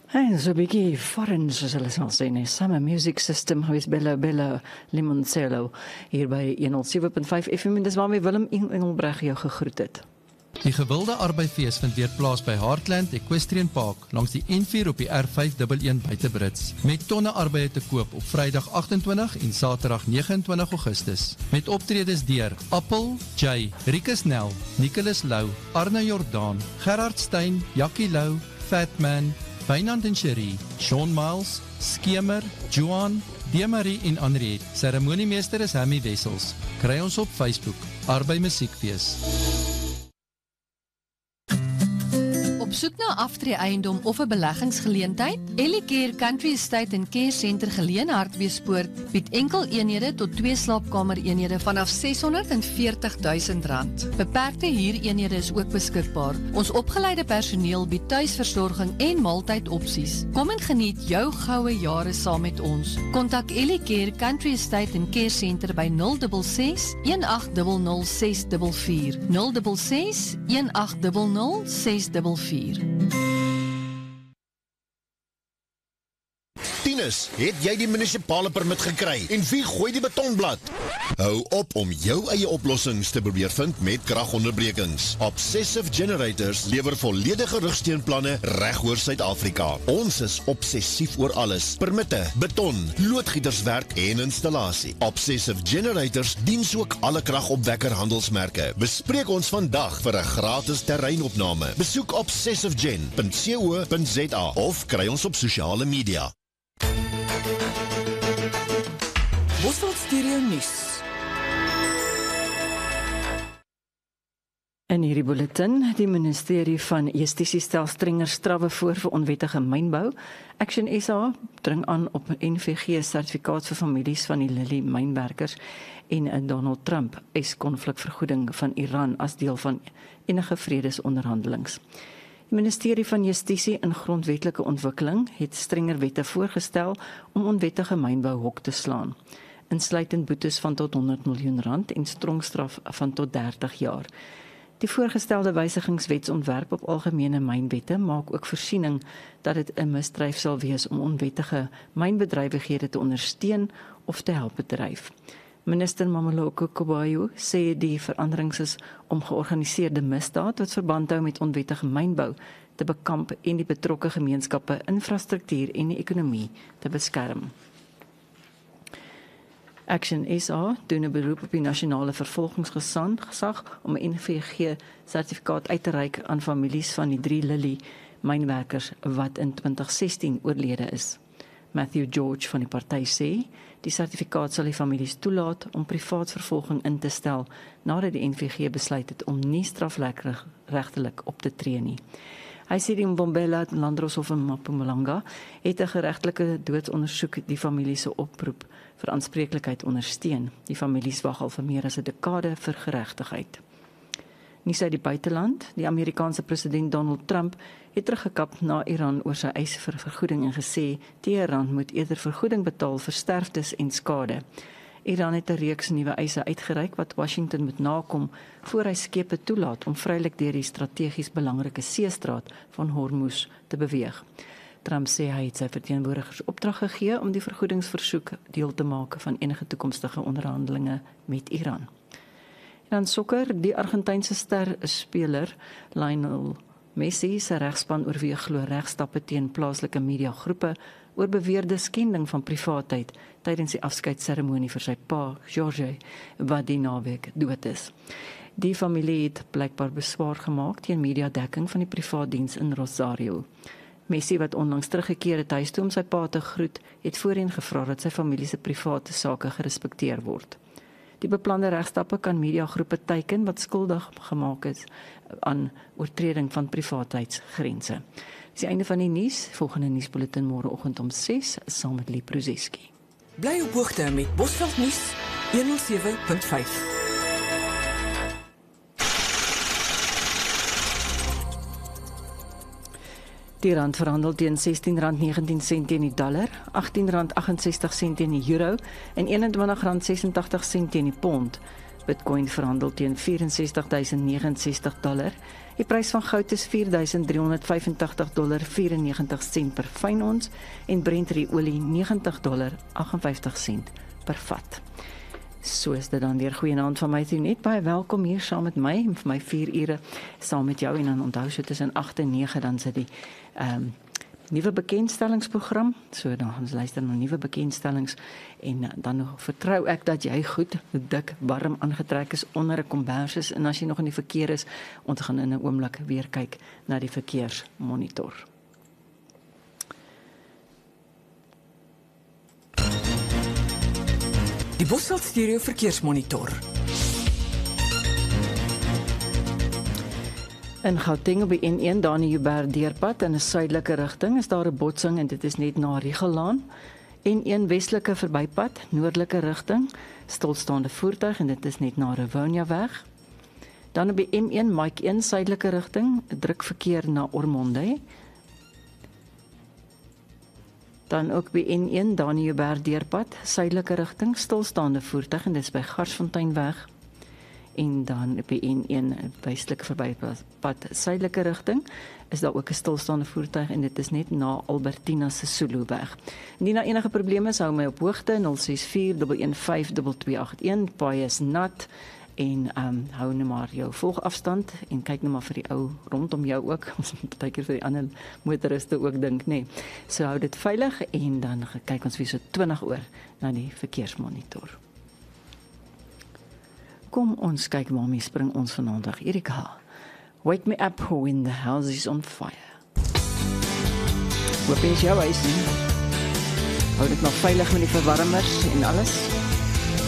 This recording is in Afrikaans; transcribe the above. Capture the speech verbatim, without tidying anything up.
En so 'n bietjie foreign, soos hulle sal sê, nee, Summer Music System, gewees Bella Bella Limoncello, hier by honderd sewe punt vyf F M, en dis waarmee Willem Engelbreg jou gegroet het. Die gewilde arbeidsfees vind weer plaas by Heartland Equestrian Park langs die N vier op die R vyf een een buite Brits. Met tonne arbeide te koop op Vrydag agt-en-twintig en Saterdag nege en twintig Augustus. Met optredes deur Appel, Jay, Rikus Nel, Nicholas Lou, Arne Jordaan, Gerard Stein, Jackie Lou, Fatman, Wynand en Cherie, Sean Miles, Skemer, Johan, Demarie en Henriette. Ceremoniemeester is Hammy Wessels. Kry ons op Facebook. Arbei Musiekfees. Op soek na aftree eiendom of 'n beleggingsgeleentheid? Ellicare Country Estate en Care Center geleë in Hartbeespoort bied enkel eenhede tot twee slaapkamer eenhede vanaf seshonderd en veertig duisend rand. Beperkte huureenhede is ook beskikbaar. Ons opgeleide personeel bied tuisversorging en maaltydopsies. Kom en geniet jou goue jare saam met ons. Kontak Ellicare Country Estate en Care Center by nul ses ses, een agt nul nul, ses vier vier, nul ses ses, een agt nul nul, ses vier vier. Tinus, het jy die munisipale permit gekry? En wie gooi die betonblad? Hou op om jou eie oplossings te probeer vind met kragonderbrekings. Obsessive Generators lewer volledige rugsteunplanne reg oor Suid-Afrika. Ons is obsessief oor alles. Permitte, beton, loodgieterswerk en installasie. Obsessive Generators dien ook alle kragopwekker handelsmerke. Bespreek ons vandag vir 'n gratis terreinopname. Besoek obsessivegen punt co punt za of kry ons op sosiale media. Bosveld Stereo Nuus. In hierdie bulletin, die ministerie van Justisie stel strenger strawwe voor vir onwettige mynbou. Action S A dring aan op 'n N V G-sertifikaat vir families van die Lilly mynwerkers en 'n Donald Trump eis konflikvergoeding van Iran as deel van enige vredesonderhandelings. Die ministerie van Justisie en Grondwetlike Ontwikkeling het strenger wette voorgestel om onwettige mynbou hok te slaan, insluitend boetes van tot honderd miljoen rand en strongstraf van tot dertig jaar. Die voorgestelde wysigingswetsontwerp op algemene mynwette maak ook voorsiening dat dit 'n misdryf sal wees om onwettige mynbedrywighede te ondersteun of te help bedryf. Minister Mameloko Kobayo sê die veranderings is om georganiseerde misdaad wat verband hou met onwettige mynbou te bekamp en die betrokke gemeenskappe, infrastruktuur en die ekonomie te beskerm. Action S A doen 'n beroep op die nasionale vervolgingsgesag om 'n N V G-sertifikaat uit te reik aan families van die drie Lilly mynwerkers wat in twintig sestien oorlede is. Matthew George van die party sê, die sertifikaat sal die families toelaat om privaat vervolging in te stel nadat die N V G besluit het om nie strafregtelik op te tree nie. Hy sê die Mbombela Landdroshof in Mpumalanga het 'n geregtelike doodsondersoek die familie se oproep vir aanspreeklikheid ondersteun. Die families wag al vir meer as 'n dekade vir geregtigheid. Nuus uit die buiteland, die Amerikaanse president Donald Trump het teruggekap na Iran oor sy eis vir vergoeding en gesê Teheran moet eerder vergoeding betaal vir sterftes en skade. Iran het 'n reeks nuwe eise uitgereik wat Washington moet nakom voor hy skepe toelaat om vrylik deur die strategies belangrike seestraat van Hormuz te beweeg. Trump sê hy het sy verteenwoordigers opdrag gegee om die vergoedingsversoek deel te maak van enige toekomstige onderhandelinge met Iran. En dan sokker, die Argentynse ster-speler Lionel Messi se regspan oorweeg glo regstappe teen plaaslike mediagroepe oor beweerde skending van privaatheid tydens die afskeidsseremonie vir sy pa, Jorge, wat die naweek dood is. Die familie het blykbaar beswaar gemaak teen mediadekking van die privaatdiens in Rosario. Messi, wat onlangs teruggekeer het huis toe om sy pa te groet, het voorheen gevra dat sy familie se private sake gerespekteer word. Die beplande regstappe kan mediagroepe teiken wat skuldig gemaak is aan oortreding van privaatheidsgrense. Dis die einde van die nuus. Volgende nuusbulletin môreoggend om ses saam met Lee Pruzeski. Bly op hoogte met Bosveld Nuus honderd sewe punt vyf. Die rand verhandel teen sestien rand negentien sent teen die dollar, agttien rand agt ses sent teen die euro en eenentwintig rand ses agt sent teen die pond. Bitcoin verhandel teen vyf en ses duisend negentig en sestig dollar. Die prys van goud is vier duisend driehonderd vyf en agt dollar vierennegentig sent per fyn ons en Brent olie negentig dollar agt en vyftig sent per vat. So is dit dan weer goeienaand van my toe net baie welkom hier saam met my en vir my vier ure saam met jou en dan onthou so tussen agt en nege dan sit die ehm um, nuwe bekendstellingsprogram. So dan gaan ons luister na nuwe bekendstellings en uh, dan vertrou ek dat jy goed dik warm aangetrek is onder 'n kombers is en as jy nog in die verkeer is, ons gaan in 'n oomblik weer kyk na die verkeersmonitor. Die Bosveld Stereo Verkeersmonitor. In Gauteng op die N een daar in die Joubert-Deurpad in 'n suidelike rigting is daar 'n botsing en dit is net na Riegelaan. N een westelike verbypad, noordelike rigting, stilstaande voertuig en dit is net na Rivonia-weg. Dan op die M een Mike een suidelike rigting, druk verkeer na Ormonde. Dan ook by N een daar in die Joubert-Deurpad, suidelike rigting, stilstaande voertuig en dit is by Garsfonteinweg. En dan by N een westelike verbypad suidelike rigting is daar ook 'n stilstaande voertuig en dit is net na Albertina se Suloweg. Indien daar enige probleme is, hou my op hoogte nul ses vier een een vyf twee twee agt een. Paai is nat en um, hou net maar jou volgafstand en kyk net maar vir die ou rondom jou ook. Ons moet baie keer vir die ander motoriste ook dink, nê. Nee. So hou dit veilig en dan kyk ons weer so twintig oor na die verkeersmonitor. Kom ons kyk waarmee spring ons vanaand. Erika, wake me up when the house is on fire. Wat is jou huis nie? Hou dit nog veilig met die verwarmers en alles?